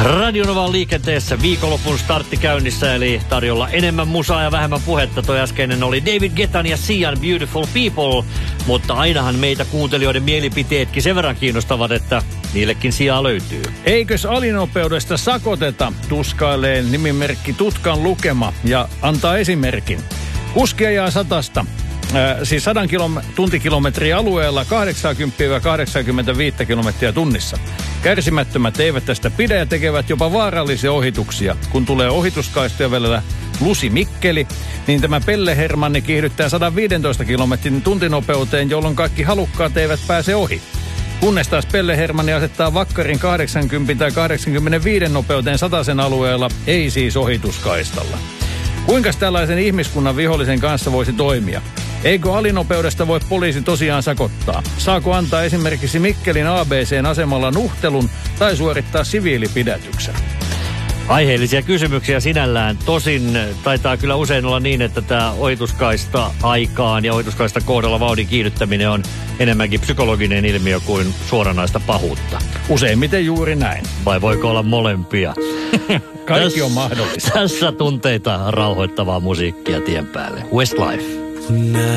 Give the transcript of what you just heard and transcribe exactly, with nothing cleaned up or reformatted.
Radionovan liikenteessä viikonlopun startti käynnissä, eli tarjolla enemmän musaa ja vähemmän puhetta. Toi äskeinen oli David Guettan ja Sian Beautiful People, mutta ainahan meitä kuuntelijoiden mielipiteetkin sen verran kiinnostavat, että niillekin sijaa löytyy. Eikös alinopeudesta sakoteta, tuskailee nimimerkki Tutkan Lukema ja antaa esimerkin. Kuski ajaa satasta. Äh, siis sadan kilom- tuntikilometrin alueella kahdeksankymmentä kahdeksankymmentäviisi kilometriä tunnissa. Kärsimättömät eivät tästä pidä ja tekevät jopa vaarallisia ohituksia. Kun tulee ohituskaistoja välillä Lusi-Mikkeli, niin tämä Pelle Hermanni kiihdyttää sata viisitoista kilometrin tuntinopeuteen, jolloin kaikki halukkaat eivät pääse ohi. Kunnes taas Pelle Hermanni asettaa vakkarin kahdeksankymmentä tai kahdeksankymmentäviisi nopeuteen satasen alueella, ei siis ohituskaistalla. Kuinka tällaisen ihmiskunnan vihollisen kanssa voisi toimia? Eikö alinopeudesta voi poliisi tosiaan sakottaa? Saako antaa esimerkiksi Mikkelin A B C:n asemalla nuhtelun tai suorittaa siviilipidätyksen? Aiheellisia kysymyksiä sinällään. Tosin taitaa kyllä usein olla niin, että tämä ohituskaista aikaan ja ohituskaista kohdalla vauhdin kiihdyttäminen on enemmänkin psykologinen ilmiö kuin suoranaista pahuutta. Useimmiten juuri näin. Vai voiko olla molempia? Kaikki on mahdollista. Tässä tunteita rauhoittavaa musiikkia tien päälle. Westlife.